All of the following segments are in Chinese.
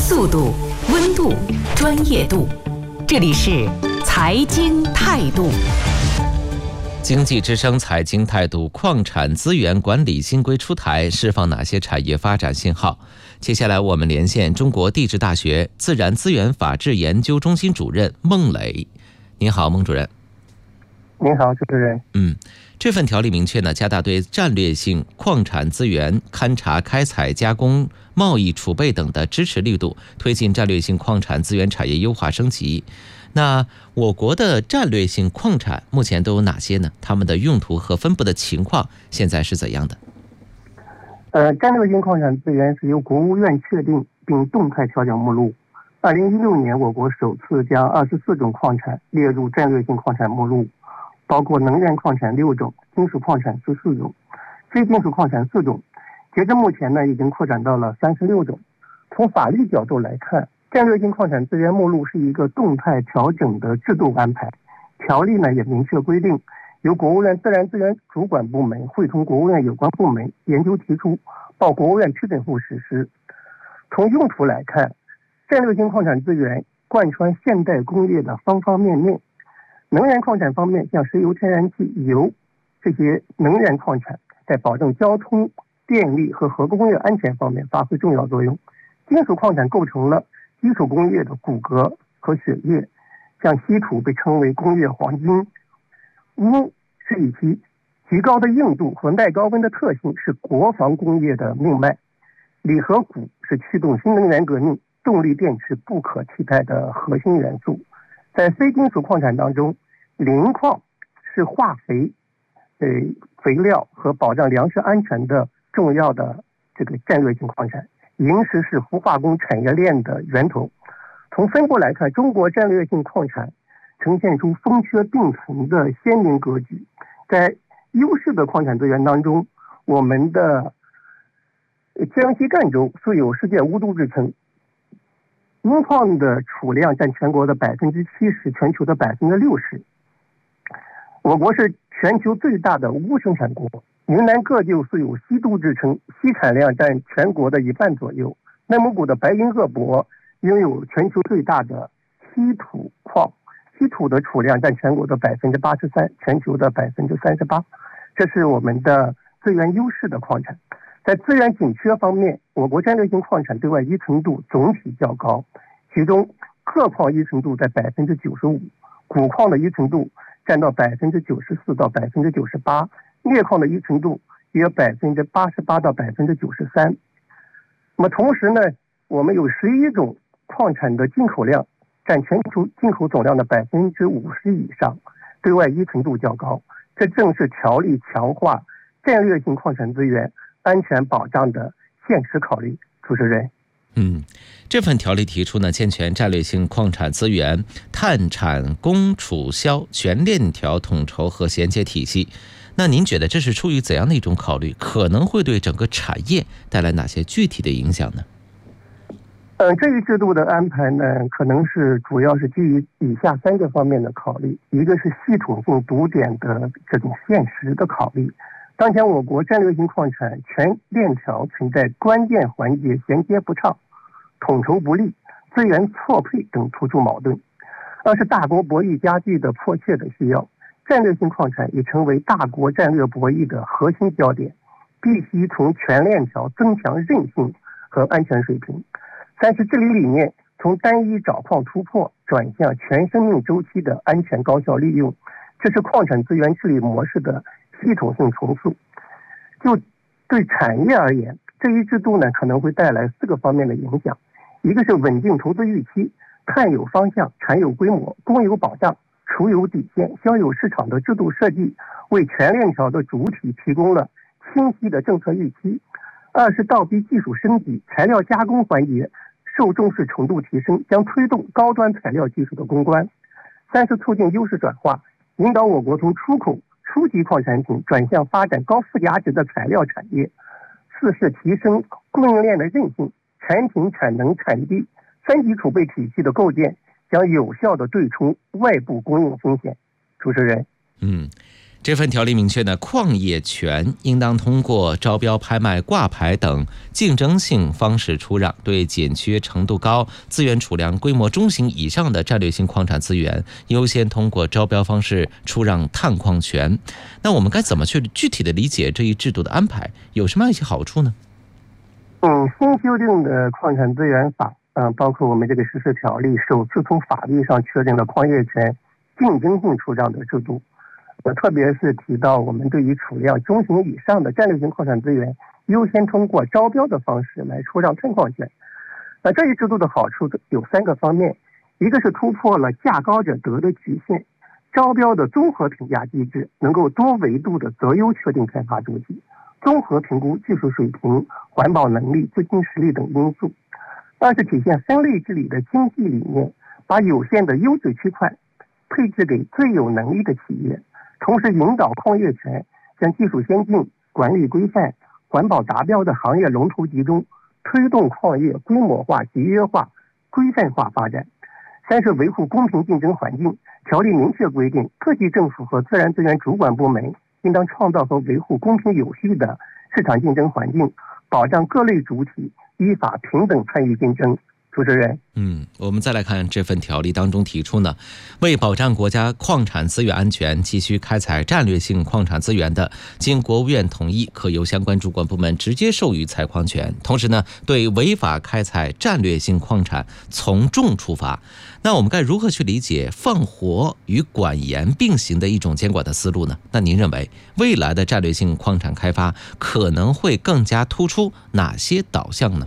速度、温度、专业度，这里是财经态度。 经济之声财经态度，矿产资源管理新规出台，释放哪些产业发展信号？接下来我们连线中国地质大学自然资源法治研究中心主任孟磊。您好，孟主任。 您好，主持人。 这份条例明确加大对战略性矿产资源勘查、开采、加工、贸易、储备等的支持力度，推进战略性矿产资源产业优化升级。那我国的战略性矿产目前都有哪些呢？它们的用途和分布的情况现在是怎样的？ 战略性矿产资源是由国务院确定并动态调整目录。2016年，我国首次将24种矿产列入战略性矿产目录，包括能源矿产6种，金属矿产14种，非金属矿产4种。截至目前已经扩展到了36种。从法律角度来看，战略性矿产资源目录是一个动态调整的制度安排。条例也明确规定，由国务院自然资源主管部门会同国务院有关部门研究提出，报国务院批准后实施。从用途来看，战略性矿产资源贯穿现代工业的方方面面。能源矿产方面，像石油、天然气、油这些能源矿产在保证交通、电力和核工业安全方面发挥重要作用。金属矿产构成了基础工业的骨骼和血液，像稀土被称为工业黄金，钨是以其极高的硬度和耐高温的特性是国防工业的命脉，锂和钴是驱动新能源革命、动力电池不可替代的核心元素。在非金属矿产当中，磷矿是化肥、肥料和保障粮食安全的重要的战略性矿产。萤石是氟化工产业链的源头。从分布来看，中国战略性矿产呈现出丰缺并存的鲜明格局。在优势的矿产资源当中，我们的江西赣州素有世界无毒之称，钨矿的储量占全国的70%，全球的60%。我国是全球最大的钨生产国。云南个旧素有稀都之称，锡产量占全国的1半左右。内蒙古的白云鄂博拥有全球最大的稀土矿，稀土的储量占全国的83%，全球的38%。这是我们的资源优势的矿产。在资源紧缺方面，我国战略性矿产对外依存度总体较高，其中铬矿依存度在95%，钴矿的依存度占到94%到98%，镍矿的依存度约88%到93%。那么同时我们有11种矿产的进口量占全球进口总量的50%以上，对外依存度较高。这正是条例强化战略性矿产资源安全保障的现实考虑。主持人。 这份条例提出健全战略性矿产资源探产供储销全链条统筹和衔接体系。那您觉得这是出于怎样的一种考虑？可能会对整个产业带来哪些具体的影响呢？ 这一制度的安排可能是主要是基于以下3个方面的考虑。一个是系统性堵点的这种现实的考虑。当前我国战略性矿产全链条存在关键环节衔接不畅、统筹不力、资源错配等突出矛盾。二是大国博弈加剧的迫切的需要。战略性矿产已成为大国战略博弈的核心焦点，必须从全链条增强韧性和安全水平。三是治理理念从单一找矿突破转向全生命周期的安全高效利用，这是矿产资源治理模式的系统性重塑。就对产业而言，这一制度可能会带来4个方面的影响。一个是稳定投资预期，碳有方向，产有规模，供有保障，储有底线，销有市场的制度设计，为全链条的主体提供了清晰的政策预期。二是倒逼技术升级，材料加工环节受重视程度提升，将推动高端材料技术的攻关。三是促进优势转化，引导我国从出口初级矿产品转向发展高附加值的材料产业。四是提升供应链的韧性，产品、产能、产地3级储备体系的构建将有效地对冲外部供应风险。主持人。 这份条例明确呢，矿业权应当通过招标、拍卖、挂牌等竞争性方式出让，对紧缺程度高、资源储量规模中型以上的战略性矿产资源，优先通过招标方式出让探矿权。那我们该怎么去具体的理解这一制度的安排？有什么样一些好处呢？ 新修订的矿产资源法，包括我们这个实施条例，首次从法律上确认了矿业权竞争性出让的制度。特别是提到我们对于储量中型以上的战略性矿产资源，优先通过招标的方式来出让探矿权。这一制度的好处有3个方面，一个是突破了价高者得的局限，招标的综合评价机制能够多维度的择优确定开发主体，综合评估技术水平、环保能力、资金实力等因素。二是体现分类治理的经济理念，把有限的优质区块配置给最有能力的企业，同时引导矿业权向技术先进、管理规范、环保达标的行业龙头集中，推动矿业规模化、集约化、规范化发展。三是维护公平竞争环境，条例明确规定，各级政府和自然资源主管部门应当创造和维护公平有序的市场竞争环境，保障各类主体依法平等参与竞争。主持人， 我们再来看这份条例当中提出呢，为保障国家矿产资源安全，急需开采战略性矿产资源的，经国务院同意，可由相关主管部门直接授予采矿权。同时呢，对违法开采战略性矿产从重处罚。那我们该如何去理解放活与管严并行的一种监管的思路呢？那您认为未来的战略性矿产开发可能会更加突出哪些导向呢？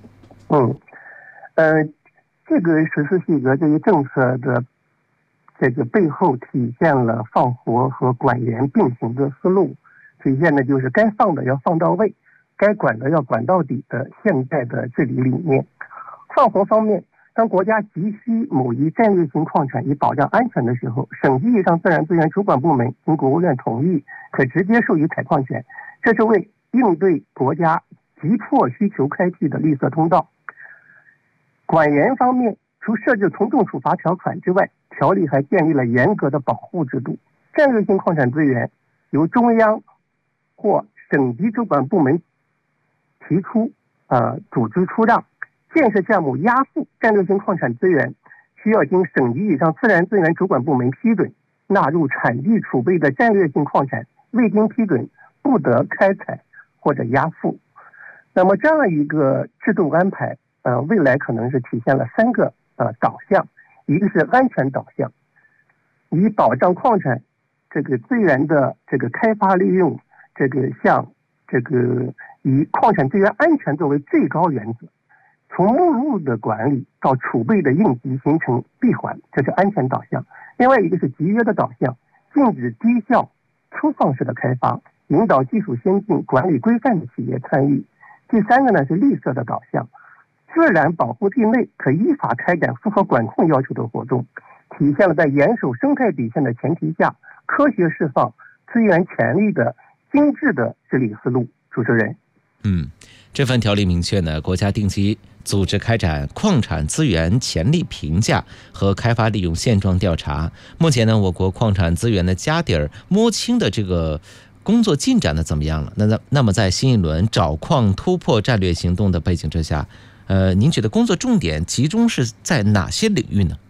这个实施细则这一政策的这个背后体现了放活和管严并行的思路，体现的就是该放的要放到位，该管的要管到底的现在的治理理念。放活方面，当国家急需某一战略性矿产以保障安全的时候，省级以上自然资源主管部门经国务院同意，可直接授予采矿权，这是为应对国家急迫需求开辟的绿色通道。管严方面，除设置从重处罚条款之外，条例还建立了严格的保护制度。战略性矿产资源由中央或省级主管部门提出组织出让，建设项目押付战略性矿产资源需要经省级以上自然资源主管部门批准，纳入产地储备的战略性矿产未经批准不得开采或者押付。那么这样一个制度安排未来可能是体现了3个导向，一个是安全导向，以保障矿产这个资源的这个开发利用，这个以矿产资源安全作为最高原则，从目录的管理到储备的应急形成闭环，这是安全导向。另外一个是集约的导向，禁止低效粗放式的开发，引导技术先进、管理规范的企业参与。第3个呢是绿色的导向，自然保护地内可依法开展符合管控要求的活动，体现了在严守生态底线的前提下，科学释放资源潜力的精致的治理思路。主持人， 这份条例明确呢，国家定期组织开展矿产资源潜力评价和开发利用现状调查。目前呢，我国矿产资源的家底儿摸清的这个工作进展的怎么样了？那么在新一轮找矿突破战略行动的背景之下，您觉得工作重点集中是在哪些领域呢？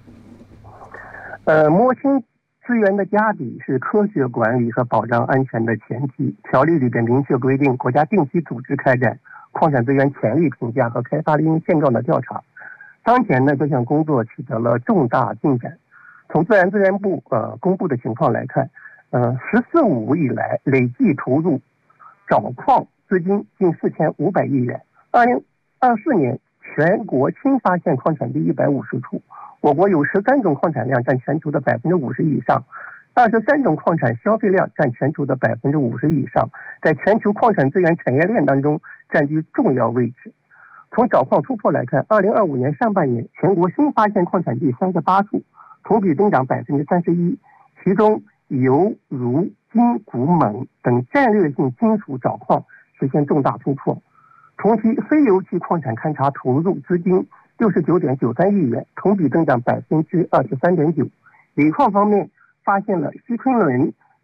摸清资源的家底是科学管理和保障安全的前提。条例里边明确规定，国家定期组织开展矿产资源潜力评价和开发利用现状的调查。当前呢，这项工作取得了重大进展。从自然资源部公布的情况来看，“十四五”以来累计投入找矿资金近4500亿元。2024年，全国新发现矿产地150处，我国有13种矿产量占全球的50%以上，23种矿产消费量占全球的50%以上，在全球矿产资源产业链当中占据重要位置。从找矿突破来看，2025年上半年全国新发现矿产地38处，同比增长31%，其中铀、铢、锌、钴、锰等战略性金属找矿实现重大突破。同期非油气矿产勘查投入资金69.93亿元，同比增长23.9%。锂矿方面发现了西昆仑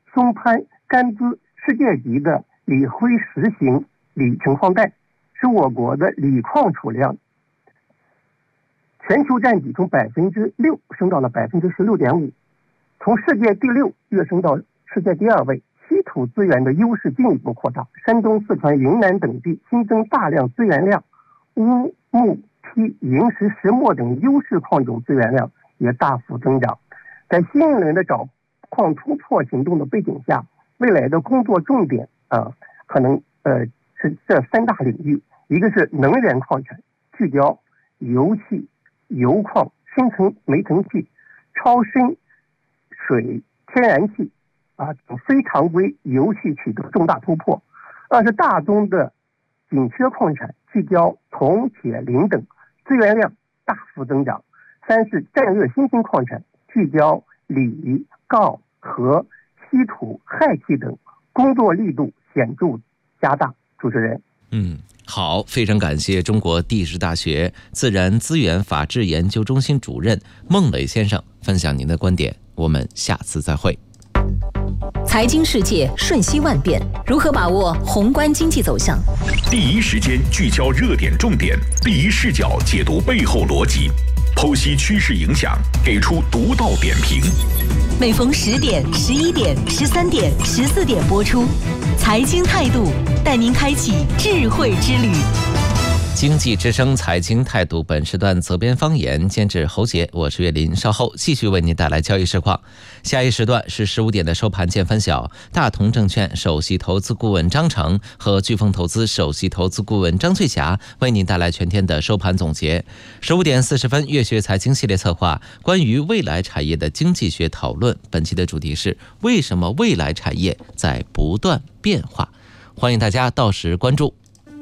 松潘甘孜世界级的锂辉10型锂成矿带，使我国的锂矿储量全球占比从6%升到了16.5%，从世界第6跃升到世界第2位。稀土资源的优势进一步扩大，山东、四川、云南等地新增大量资源量，钨、钼、锑、萤石、石墨等优势矿种资源量也大幅增长。在新一轮的找矿突破行动的背景下，未来的工作重点可能是这3大领域，一个是能源矿产，聚焦油气、油矿、深层煤层气、超深水天然气非常规油气取得重大突破；二是大宗的紧缺矿产，聚焦铜、铁、磷等，资源量大幅增长；三是战略新兴矿产，聚焦锂、锆、锗、稀土、氦气等，工作力度显著加大。主持人， 好，非常感谢中国地质大学自然资源法治研究中心主任孟磊先生分享您的观点，我们下次再会。 财经世界瞬息万变，如何把握宏观经济走向？ 第一时间聚焦热点重点，第一视角解读背后逻辑，剖析趋势影响，给出独到点评。 每逢10点、11点、13点、14点播出，财经态度带您开启智慧之旅。 经济之声财经态度，本时段责编方言，监制侯杰，我是岳林。稍后继续为您带来交易实况。下一时段是15点的收盘见分晓，大同证券首席投资顾问张成和飓风投资首席投资顾问张翠霞为您带来全天的收盘总结。15点40分，乐学财经系列策划关于未来产业的经济学讨论，本期的主题是为什么未来产业在不断变化，欢迎大家到时关注。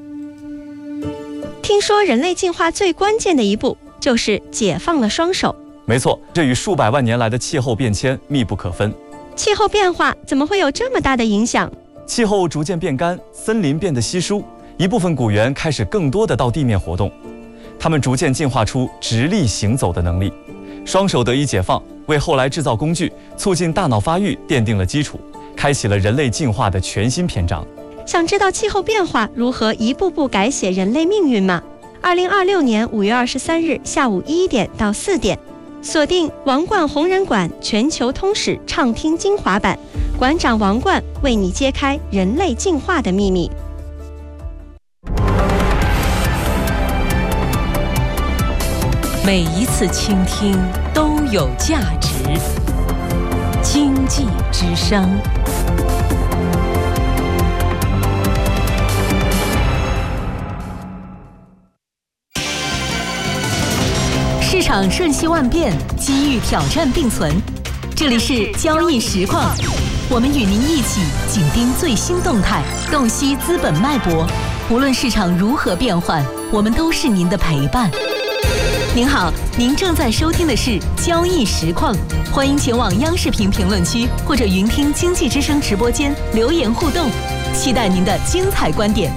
听说人类进化最关键的一步就是解放了双手。 没错，这与数百万年来的气候变迁密不可分。 气候变化怎么会有这么大的影响？ 气候逐渐变干，森林变得稀疏，一部分古猿开始更多的到地面活动，它们逐渐进化出直立行走的能力。双手得以解放，为后来制造工具、促进大脑发育奠定了基础，开启了人类进化的全新篇章。 想知道气候变化如何一步步改写人类命运吗？2026年5月23日下午1点到4点，锁定王冠红人馆全球通史畅听精华版，馆长王冠为你揭开人类进化的秘密。 每一次倾听都有价值。经济之声。市场瞬息万变，机遇挑战并存。这里是交易实况，我们与您一起紧盯最新动态，洞悉资本脉搏。无论市场如何变换，我们都是您的陪伴。您好，您正在收听的是交易实况，欢迎前往央视频评论区或者云听经济之声直播间留言互动，期待您的精彩观点。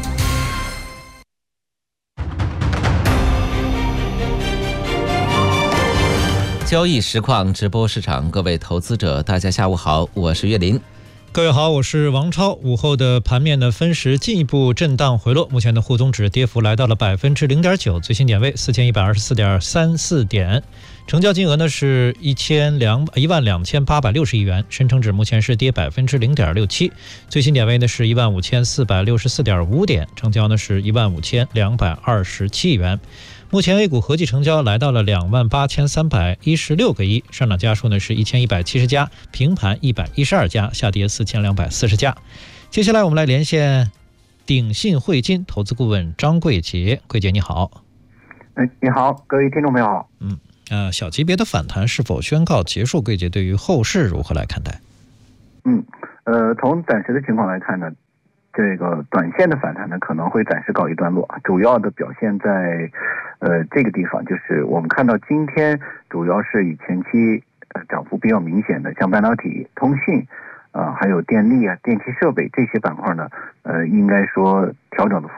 交易实况直播市场，各位投资者大家下午好，我是岳林。 各位好，我是王超。午后的盘面的分时进一步震荡回落，目前的沪综指跌幅来到了 0.9%， 最新点位 4124.34 点，成交金额呢是12860亿元，深成指目前是跌 0.67%， 最新点位呢是15464.5点，成交呢是15227亿元。目前 A 股合计成交来到了28316个亿，上涨家数呢是1170家，平盘112家，下跌4240家。接下来我们来连线鼎信汇金投资顾问张贵杰，贵杰你好。 你好，各位听众朋友好。 小级别的反弹是否宣告结束？贵杰对于后市如何来看待？ 从暂时的情况来看呢，这个短线的反弹呢可能会暂时告一段落，主要的表现在这个地方，就是我们看到今天主要是以前期涨幅比较明显的，像半导体、通信还有电力啊、电气设备这些板块呢，应该说调整的